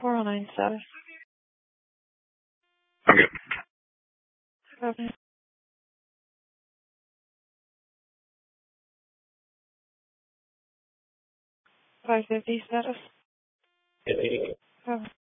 409 status. I'm good. Copy. 550 status. Good meeting you. Copy.